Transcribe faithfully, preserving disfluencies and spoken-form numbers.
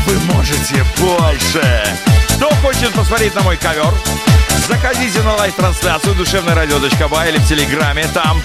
вы можете больше. Кто хочет посмотреть на мой ковер, заходите на лайв-трансляцию душевное радио точка бай или в Телеграме. Там